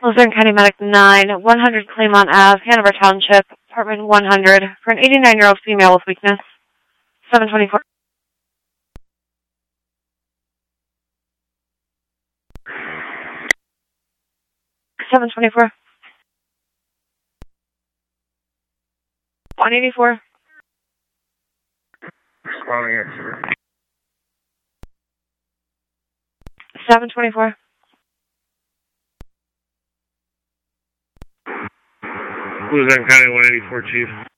Luzerne County Medic 9, 100 Claymont Ave, Hanover Township, apartment 100, for an 89-year-old female with weakness. 724. 724. 184. Calling answer. 724. Luzerne County 184, Chief.